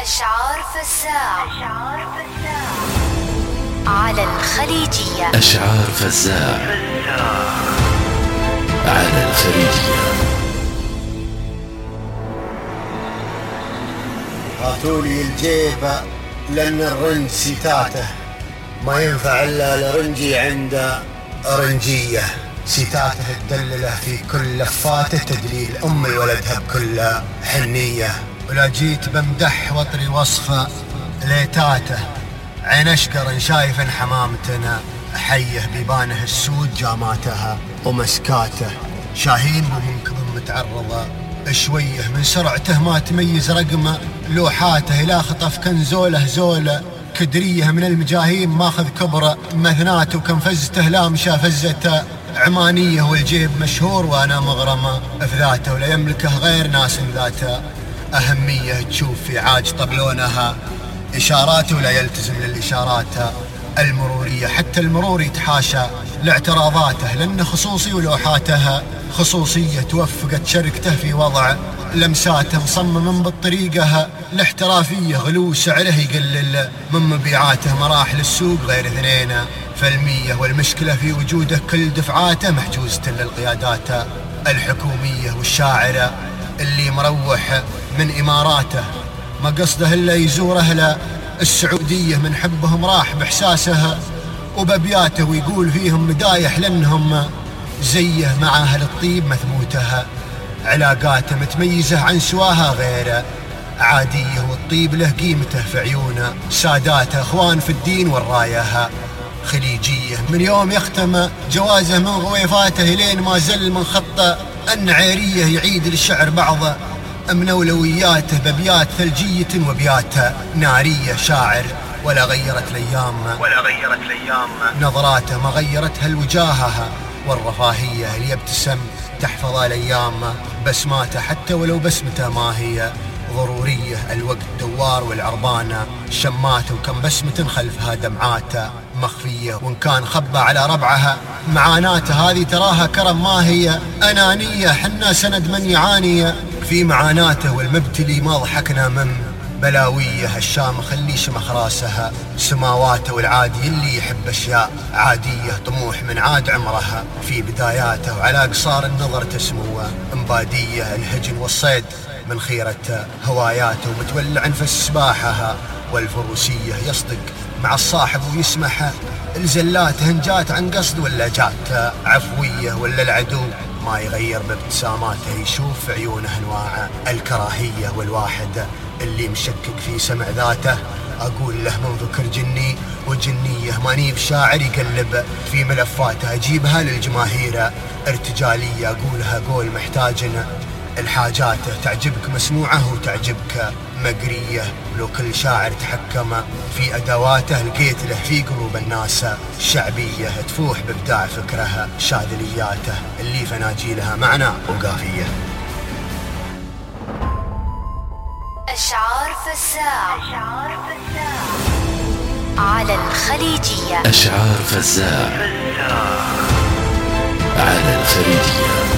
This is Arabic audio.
أشعار فزاع على الخليجية. أشعار فزاع على الخليجية. هاتولي الجيبة لأن الرنج ستاته ما ينفع إلا لرنجي عند رنجية. ستاته الدلله في كل لفاته تدليل أمي ولدها بكل حنية. ولا جيت بمدح وطري وصفه ليتاته عين أشقر شايف حمامتنا حيه بيبانه السود جاماتها ومسكاته. شاهين بمنكب متعرضه شويه من سرعته ما تميز رقمه لوحاته لا خطف كنزوله زوله كدريه من المجاهيم ماخذ كبره مثناته وكنفزته لا مشى فزته عمانيه والجيب مشهور وانا مغرمه افذاته ولا يملكه غير ناس ذاته اهميه تشوف في عاج طبلونها اشاراته ولا يلتزم للاشارات المروريه حتى المرور يتحاشى لاعتراضاته لأن خصوصي ولوحاتها خصوصية توفقت شركته في وضع لمساته مصمم بالطريقة الاحترافية غلو سعره يقلل من مبيعاته مراحل السوق غير 2% والمشكلة في وجوده كل دفعاته محجوزة للقيادات الحكومية والشاعرة اللي مروح من إماراته ما قصده إلا يزور أهل السعودية من حبهم راح بإحساسه وببياته ويقول فيهم مدايح لأنهم زيه مع أهل الطيب مثبوتها علاقاته متميزة عن سواها غيره عادية والطيب له قيمته في عيونه ساداته أخوان في الدين والراية خليجية من يوم يختم جوازه من غويفاته لين ما زل من خطه النعيرية يعيد للشعر بعضه من أولوياته ببيات ثلجية وبيات نارية شاعر ولا غيرت الأيام نظراته ما غيرتها الوجاهة والرفاهية اللي يبتسم تحفظ الأيام بسماته حتى ولو بسمته ما هي ضرورية الوقت دوار والعربانة شماته وكم بسمة خلفها دمعاته مخفية وإن كان خبى على ربعها معاناته هذه تراها كرم ما هي أنانية حنا سند من يعاني في معاناته والمبتلي ما ضحكنا من بلاويه الشام خليش مخراسها سماواته والعادي اللي يحب أشياء عادية طموح من عاد عمرها في بداياته وعلى قصار النظر تسموه مبادية الهجن والصيد من خيرة هواياته ومتولع في السباحة والفروسية يصدق مع الصاحب ويسمح الزلات هنجات عن قصد ولا جات عفوية ولا العدو ما يغير بابتساماته يشوف في عيونه انواع الكراهية والواحد اللي مشكك في سمع ذاته أقول له من ذكر جني وجنية ماني بشاعر يقلب في ملفاته أجيبها للجماهير ارتجالية أقولها قول محتاجنا الحاجات تعجبك مسموعه وتعجبك مقرية لو كل شاعر تحكم في أدواته لقيت له في قلوب الناس شعبية تفوح بإبداع فكرها شاذلياته اللي فناجيلها معنى وقافية. أشعار فزاع على الخليجية. أشعار فزاع على الخليجية.